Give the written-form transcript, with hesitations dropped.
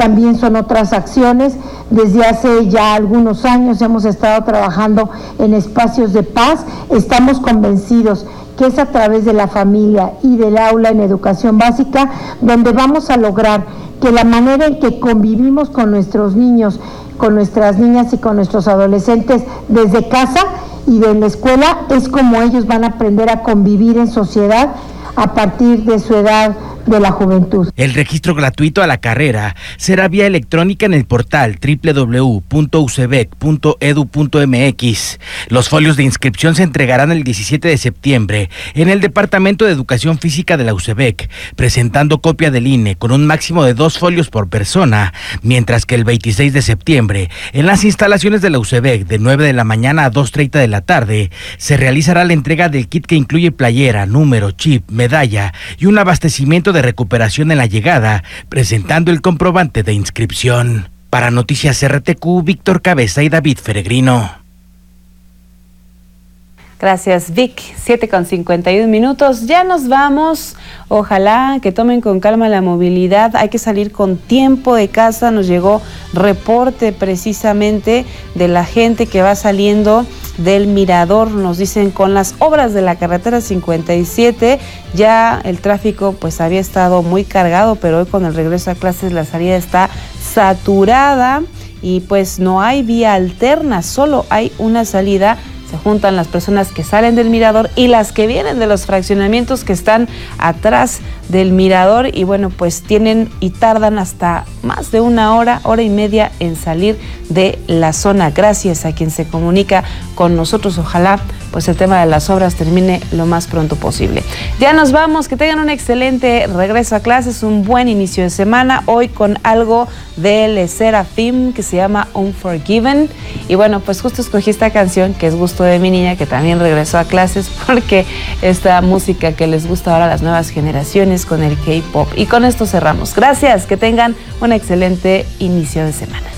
también son otras acciones. Desde hace ya algunos años hemos estado trabajando en espacios de paz. Estamos convencidos que es a través de la familia y del aula en educación básica donde vamos a lograr que la manera en que convivimos con nuestros niños, con nuestras niñas y con nuestros adolescentes desde casa y de la escuela es como ellos van a aprender a convivir en sociedad a partir de su edad de la juventud. El registro gratuito a la carrera será vía electrónica en el portal www.ucbec.edu.mx. Los folios de inscripción se entregarán el 17 de septiembre en el Departamento de Educación Física de la UCEBEC, presentando copia del INE con un máximo de 2 folios por persona, mientras que el 26 de septiembre, en las instalaciones de la UCEBEC, de 9 de la mañana a 2:30 de la tarde, se realizará la entrega del kit que incluye playera, número, chip, medalla y un abastecimiento de recuperación en la llegada, presentando el comprobante de inscripción. Para Noticias RTQ, Víctor Cabeza y David Feregrino. Gracias, Vic. 7:51. Ya nos vamos. Ojalá que tomen con calma la movilidad. Hay que salir con tiempo de casa. Nos llegó reporte precisamente de la gente que va saliendo del Mirador. Nos dicen con las obras de la carretera 57 ya el tráfico pues había estado muy cargado, pero hoy con el regreso a clases la salida está saturada y pues no hay vía alterna, solo hay una salida. Se juntan las personas que salen del Mirador y las que vienen de los fraccionamientos que están atrás del Mirador y bueno, pues tienen y tardan hasta más de una hora y media en salir de la zona. Gracias a quien se comunica con nosotros. Ojalá pues el tema de las obras termine lo más pronto posible. Ya nos vamos, que tengan un excelente regreso a clases, un buen inicio de semana, hoy con algo de Le Sserafim que se llama Unforgiven. Y bueno, pues justo escogí esta canción que es gusto de mi niña, que también regresó a clases, porque esta música que les gusta ahora a las nuevas generaciones con el K-pop. Y con esto cerramos. Gracias, que tengan un excelente inicio de semana.